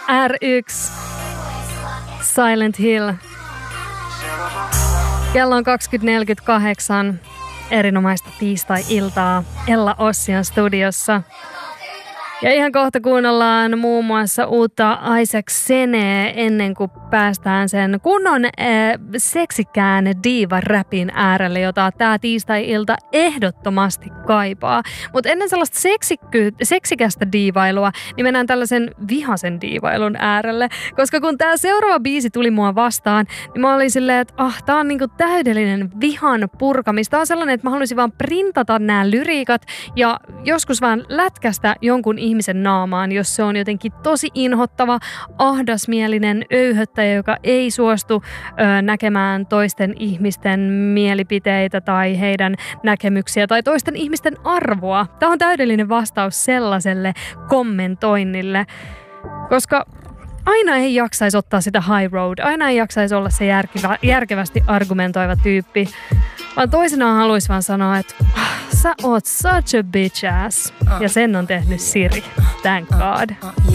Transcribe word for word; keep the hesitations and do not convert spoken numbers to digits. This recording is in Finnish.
R yksi, Silent Hill. Kello on kaksikymmentä neljäkymmentäkahdeksan. Erinomaista tiistai-iltaa Ella Ossian studiossa. Ja ihan kohta kuunnellaan muun muassa uutta Isaac Seneä ennen kuin päästään sen kunnon äh, seksikään diiva-räpin äärelle, jota tää tiistai-ilta ehdottomasti kaipaa. Mutta ennen sellaista seksikky, seksikästä diivailua, niin mennään tällaisen vihasen diivailun äärelle. Koska kun tää seuraava biisi tuli mua vastaan, niin mä olin silleen, että ah, tää on niinku täydellinen vihan purkamista. Tää on sellainen, että mä haluaisin vaan printata nämä lyriikat ja joskus vaan lätkästä jonkun ihmisen naamaan, jos se on jotenkin tosi inhottava, ahdasmielinen öyhöttäjä, joka ei suostu ö, näkemään toisten ihmisten mielipiteitä tai heidän näkemyksiä tai toisten ihmisten arvoa. Tämä on täydellinen vastaus sellaiselle kommentoinnille, koska aina ei jaksaisi ottaa sitä high road, aina ei jaksaisi olla se järkevä, järkevästi argumentoiva tyyppi, vaan toisinaan haluaisi vaan sanoa, että sä oot such a bitch ass. Ja sen on tehnyt Siri. Thank God.